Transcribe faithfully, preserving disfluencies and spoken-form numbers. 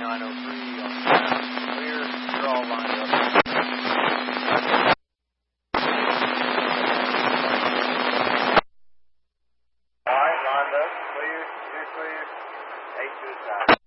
nine oh three on the ground. Clear. You're all lined up. All right, lined up. Clear. You're clear. Eight to the side.